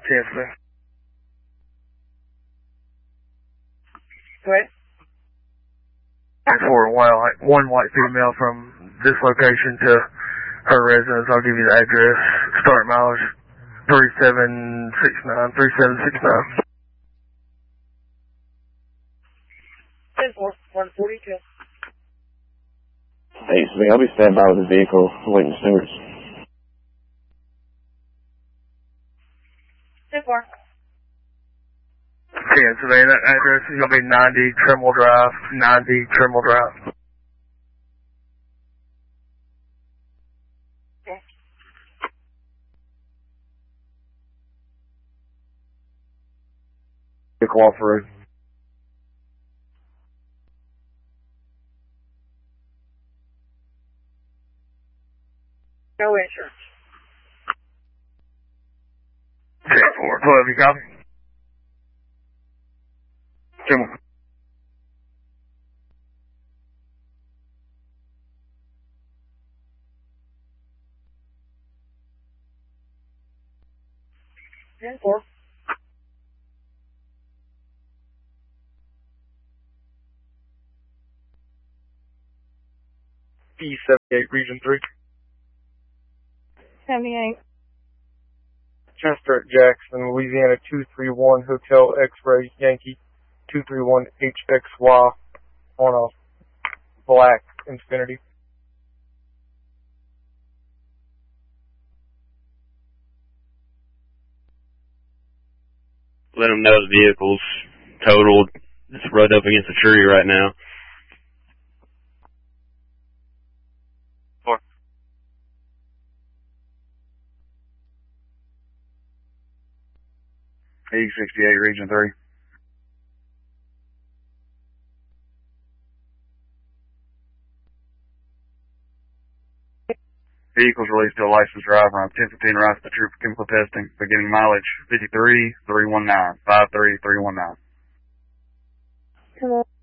10-4. Go ahead. 10-4, one white female from this location to her residence. I'll give you the address. Start mileage 3769. 3769. 10-4, 142. Hey, Smitty, I'll be standing by with the vehicle waiting for stewards. 10-4. Yeah, so that address is going to be 90 Trimble Drive. 90 Trimble Drive. Okay. Vehicle off road. No insurance. 10-4. 12, you copy? Trimble. Four. E78, Region 3. 78. Chester at Jackson, Louisiana, 231 Hotel X-Ray Yankee, 231 HXY on a black Infiniti. Let them know the vehicle's totaled. It's run up against a tree right now. 4. E68, Region 3. Vehicles released to a licensed driver on 1015 routes to trooper chemical testing, beginning mileage 53,319. 53,319. Come on.